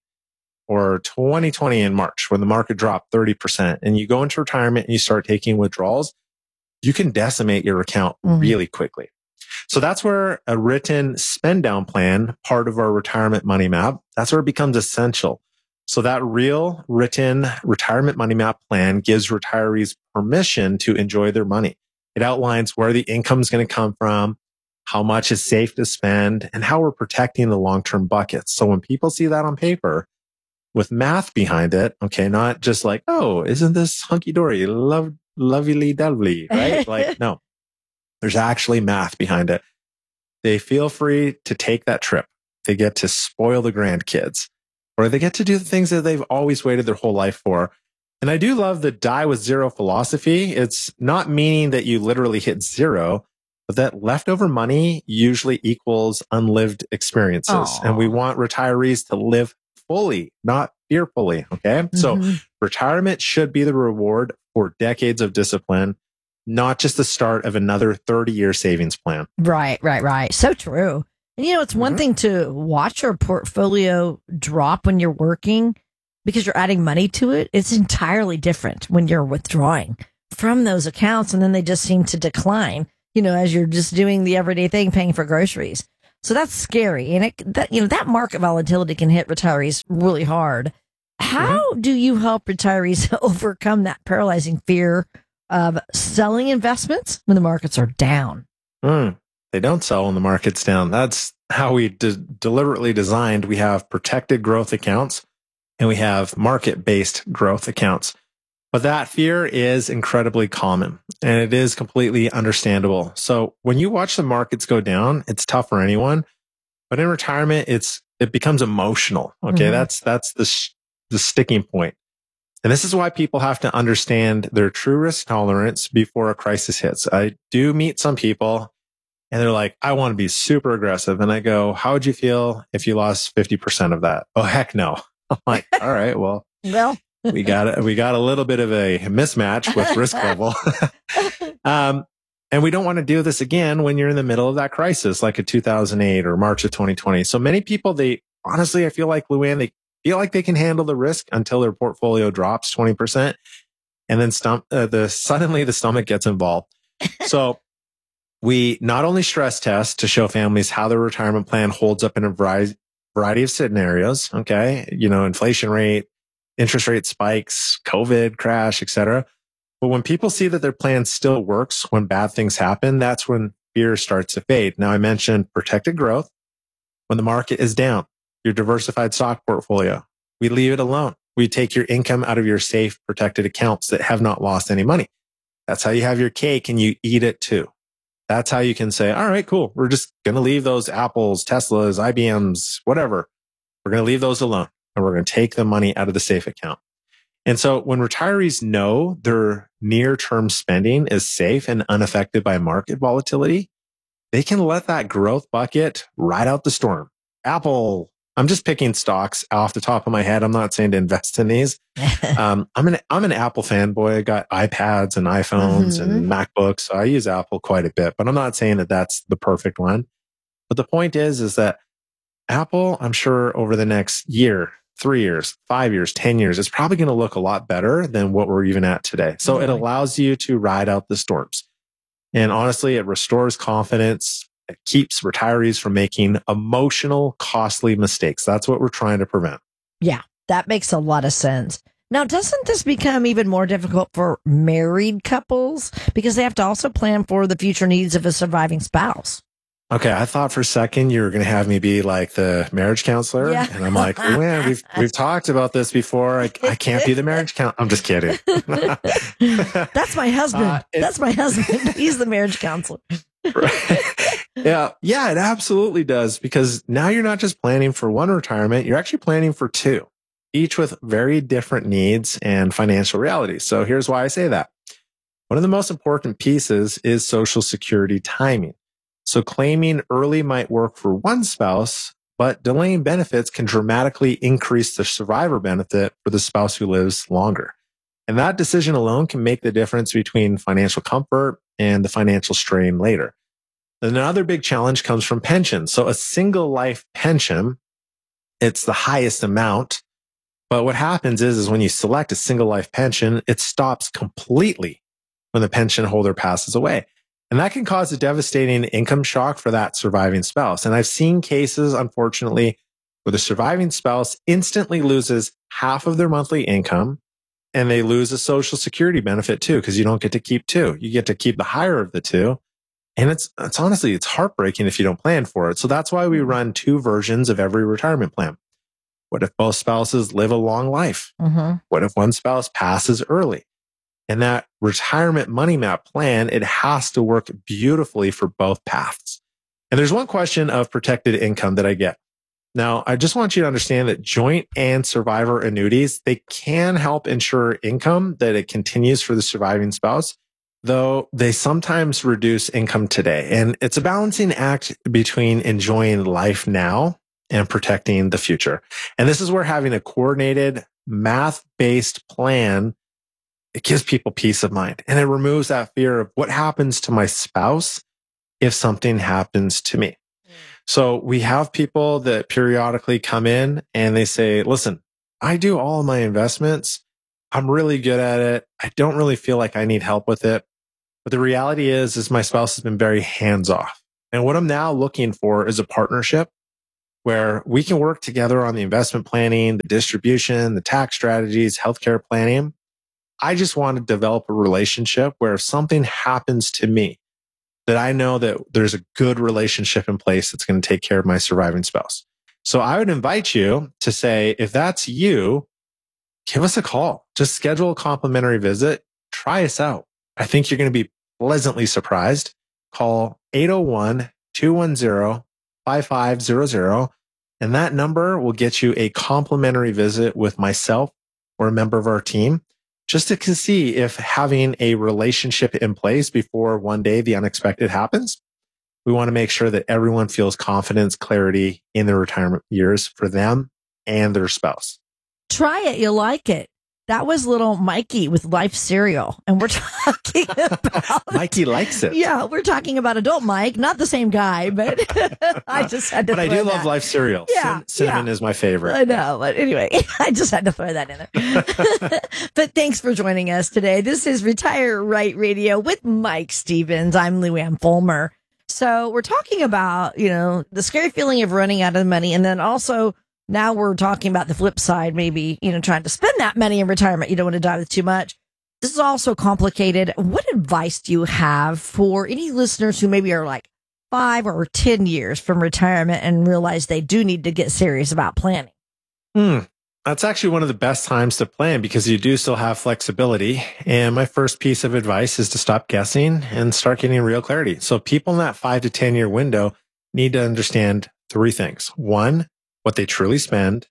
or 2020 in March when the market dropped 30% and you go into retirement and you start taking withdrawals, you can decimate your account really quickly. So that's where a written spend down plan, part of our retirement money map, that's where it becomes essential. So that real written retirement money map plan gives retirees permission to enjoy their money. It outlines where the income is going to come from, how much is safe to spend, and how we're protecting the long-term buckets. So when people see that on paper with math behind it, okay, not just like, oh, isn't this hunky-dory, lovely-dovely, right? Like, no, there's actually math behind it. They feel free to take that trip. They get to spoil the grandkids. Or they get to do the things that they've always waited their whole life for. And I do love the die with zero philosophy. It's not meaning that you literally hit zero, but that leftover money usually equals unlived experiences. Aww. And we want retirees to live fully, not fearfully. Okay. So retirement should be the reward for decades of discipline, not just the start of another 30-year savings plan. Right. So true. And it's one thing to watch your portfolio drop when you're working because you're adding money to it. It's entirely different when you're withdrawing from those accounts and then they just seem to decline, as you're just doing the everyday thing, paying for groceries. So that's scary. And that market volatility can hit retirees really hard. How do you help retirees overcome that paralyzing fear of selling investments when the markets are down? They don't sell when the market's down. That's how we deliberately designed. We have protected growth accounts and we have market-based growth accounts. But that fear is incredibly common and it is completely understandable. So when you watch the markets go down, it's tough for anyone. But in retirement, it becomes emotional. Okay. That's the sticking point. And this is why people have to understand their true risk tolerance before a crisis hits. I do meet some people and they're like, I want to be super aggressive. And I go, how would you feel if you lost 50% of that? Oh, heck no. I'm like, all right, well, we got a little bit of a mismatch with risk level. And we don't want to do this again when you're in the middle of that crisis, like in 2008 or March of 2020. So many people, honestly, I feel like, Luann, they feel like they can handle the risk until their portfolio drops 20%. And then suddenly the stomach gets involved. So we not only stress test to show families how their retirement plan holds up in a variety of scenarios. Okay. Inflation rate, interest rate spikes, COVID crash, etc. But when people see that their plan still works when bad things happen, that's when fear starts to fade. Now, I mentioned protected growth. When the market is down, your diversified stock portfolio, we leave it alone. We take your income out of your safe, protected accounts that have not lost any money. That's how you have your cake and you eat it too. That's how you can say, all right, cool. We're just going to leave those Apples, Teslas, IBMs, whatever. We're going to leave those alone and we're going to take the money out of the safe account. And so when retirees know their near-term spending is safe and unaffected by market volatility, they can let that growth bucket ride out the storm. Apple, I'm just picking stocks off the top of my head. I'm not saying to invest in these. I'm an Apple fanboy. I got iPads and iPhones and MacBooks. So I use Apple quite a bit, but I'm not saying that that's the perfect one. But the point is that Apple, I'm sure over the next year, 3 years, 5 years, 10 years, it's probably going to look a lot better than what we're even at today. So it allows you to ride out the storms. And honestly, it restores confidence. It keeps retirees from making emotional, costly mistakes. That's what we're trying to prevent. Yeah, that makes a lot of sense. Now, doesn't this become even more difficult for married couples because they have to also plan for the future needs of a surviving spouse? Okay, I thought for a second you were going to have me be like the marriage counselor. Yeah. And I'm like, man, we've talked about this before. I can't be the marriage counselor. I'm just kidding. That's my husband. That's my husband. He's the marriage counselor. Right. Yeah, it absolutely does. Because now you're not just planning for one retirement, you're actually planning for two, each with very different needs and financial realities. So here's why I say that. One of the most important pieces is Social Security timing. So claiming early might work for one spouse, but delaying benefits can dramatically increase the survivor benefit for the spouse who lives longer. And that decision alone can make the difference between financial comfort and the financial strain later. Another big challenge comes from pensions. So a single life pension, it's the highest amount. But what happens is when you select a single life pension, it stops completely when the pension holder passes away. And that can cause a devastating income shock for that surviving spouse. And I've seen cases, unfortunately, where the surviving spouse instantly loses half of their monthly income and they lose a Social Security benefit too, because you don't get to keep two. You get to keep the higher of the two. And it's honestly, it's heartbreaking if you don't plan for it. So that's why we run two versions of every retirement plan. What if both spouses live a long life? What if one spouse passes early? And that retirement money map plan, it has to work beautifully for both paths. And there's one question of protected income that I get. Now, I just want you to understand that joint and survivor annuities, they can help ensure income that it continues for the surviving spouse. though they sometimes reduce income today. And it's a balancing act between enjoying life now and protecting the future. And this is where having a coordinated, math-based plan, it gives people peace of mind. And it removes that fear of what happens to my spouse if something happens to me. So we have people that periodically come in and they say, listen, I do all of my investments. I'm really good at it. I don't really feel like I need help with it. But the reality is my spouse has been very hands off. And what I'm now looking for is a partnership where we can work together on the investment planning, the distribution, the tax strategies, healthcare planning. I just want to develop a relationship where if something happens to me, that I know that there's a good relationship in place that's going to take care of my surviving spouse. So I would invite you to say, if that's you, give us a call. Just schedule a complimentary visit. Try us out. I think you're going to be pleasantly surprised. Call 801-210-5500. And that number will get you a complimentary visit with myself or a member of our team, just to see if having a relationship in place before one day the unexpected happens. We want to make sure that everyone feels confidence, clarity in their retirement years for them and their spouse. Try it. You'll like it. That was little Mikey with Life Cereal. And we're talking about... Mikey likes it. Yeah, we're talking about adult Mike, not the same guy, but I just had to But I do love Life Cereal. Yeah, Cinnamon is my favorite. I know, but anyway, I just had to throw that in there. But thanks for joining us today. This is Retire Right Radio with Mike Stevens. I'm Lou Ann Fulmer. So we're talking about, the scary feeling of running out of money, and then also... Now we're talking about the flip side, maybe, trying to spend that money in retirement. You don't want to dive with too much. This is also complicated. What advice do you have for any listeners who maybe are like 5 or 10 years from retirement and realize they do need to get serious about planning? That's actually one of the best times to plan because you do still have flexibility. And my first piece of advice is to stop guessing and start getting real clarity. So people in that 5 to 10 year window need to understand 3 things. 1, what they truly spend.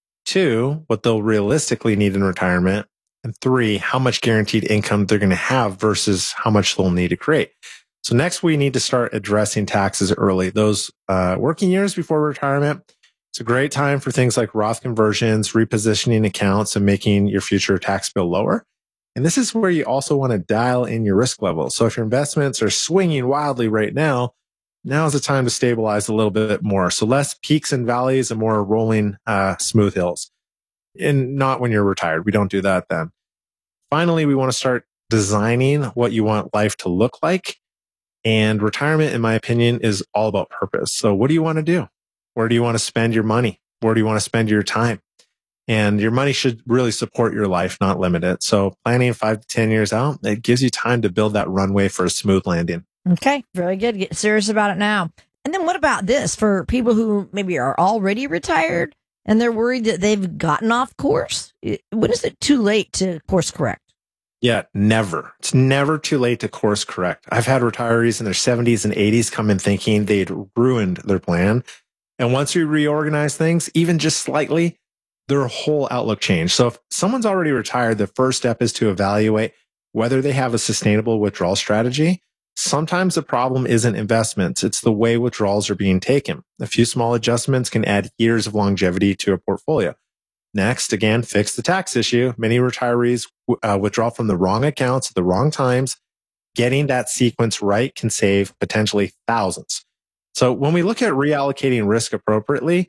2, what they'll realistically need in retirement. And 3, how much guaranteed income they're going to have versus how much they'll need to create. So next, we need to start addressing taxes early. Those working years before retirement, it's a great time for things like Roth conversions, repositioning accounts, and making your future tax bill lower. And this is where you also want to dial in your risk level. So if your investments are swinging wildly right now, now's the time to stabilize a little bit more. So less peaks and valleys and more rolling, smooth hills. And not when you're retired. We don't do that then. Finally, we want to start designing what you want life to look like. And retirement, in my opinion, is all about purpose. So what do you want to do? Where do you want to spend your money? Where do you want to spend your time? And your money should really support your life, not limit it. So planning 5 to 10 years out, it gives you time to build that runway for a smooth landing. Okay, very good. Get serious about it now. And then what about this for people who maybe are already retired and they're worried that they've gotten off course? When is it too late to course correct? Yeah, never. It's never too late to course correct. I've had retirees in their 70s and 80s come in thinking they'd ruined their plan. And once we reorganize things, even just slightly, their whole outlook changed. So if someone's already retired, the first step is to evaluate whether they have a sustainable withdrawal strategy. Sometimes the problem isn't investments. It's the way withdrawals are being taken. A few small adjustments can add years of longevity to a portfolio. Next, again, fix the tax issue. Many retirees withdraw from the wrong accounts at the wrong times. Getting that sequence right can save potentially thousands. So when we look at reallocating risk appropriately,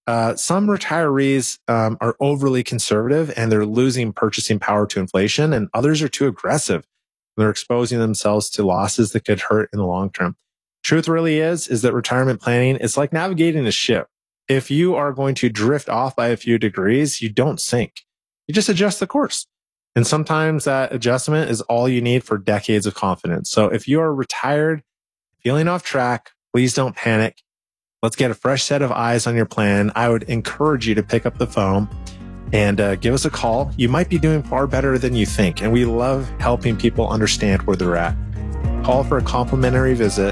some retirees are overly conservative and they're losing purchasing power to inflation, and others are too aggressive. They're exposing themselves to losses that could hurt in the long term. Truth really is that retirement planning is like navigating a ship. If you are going to drift off by a few degrees, you don't sink. You just adjust the course. And sometimes that adjustment is all you need for decades of confidence. So if you are retired, feeling off track, please don't panic. Let's get a fresh set of eyes on your plan. I would encourage you to pick up the phone and give us a call. You might be doing far better than you think. And we love helping people understand where they're at. Call for a complimentary visit,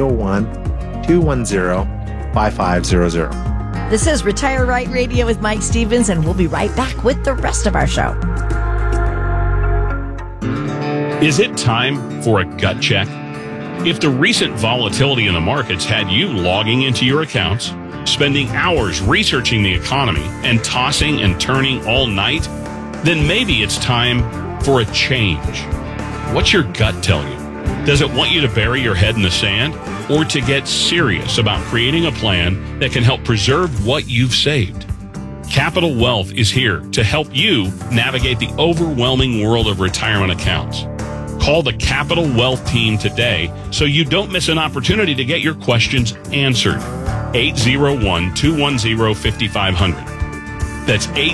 801-210-5500. This is Retire Right Radio with Mike Stevens, and we'll be right back with the rest of our show. Is it time for a gut check? If the recent volatility in the markets had you logging into your accounts, spending hours researching the economy, and tossing and turning all night, then maybe it's time for a change. What's your gut tell you? Does it want you to bury your head in the sand, or to get serious about creating a plan that can help preserve what you've saved? Capital Wealth is here to help you navigate the overwhelming world of retirement accounts. Call the Capital Wealth team today so you don't miss an opportunity to get your questions answered. 801-210-5500. That's